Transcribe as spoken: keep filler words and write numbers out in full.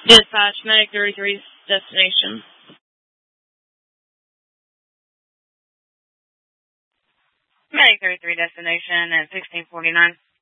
Dispatch, Medic thirty-three's destination. Medic thirty-three destination at sixteen forty-nine.